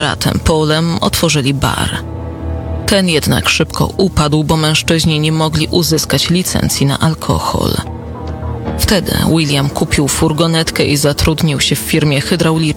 bratem Paulem otworzyli bar. Ten jednak szybko upadł, bo mężczyźni nie mogli uzyskać licencji na alkohol. Wtedy William kupił furgonetkę i zatrudnił się w firmie hydraulicznej